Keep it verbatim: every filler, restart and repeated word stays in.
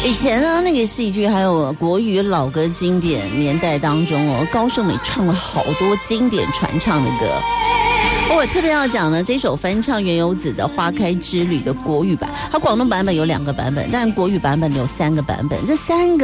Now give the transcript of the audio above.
以前呢，那个戏剧还有国语老歌经典年代当中哦，高胜美唱了好多经典传唱的歌。我特别要讲呢，这首翻唱原由子的《花开之旅》的国语版，它广东版本有两个版本，但国语版本有三个版本，这三个